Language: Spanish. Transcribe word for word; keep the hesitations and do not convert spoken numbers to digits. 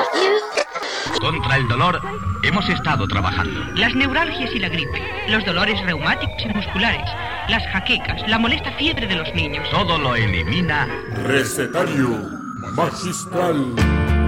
Contra el dolor hemos estado trabajando. Las neuralgias y la gripe, los dolores reumáticos y musculares, las jaquecas, la molesta fiebre de los niños. Todo lo elimina Recetario Magistral.